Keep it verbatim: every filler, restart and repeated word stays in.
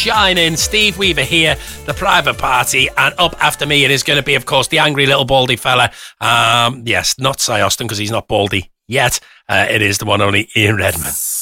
shining. Steve Weaver here, the private party, and up after me it is going to be, of course, the angry little baldy fella. Um, yes, not Si Austin because he's not baldy yet. Uh, it is the one only Ian Redman.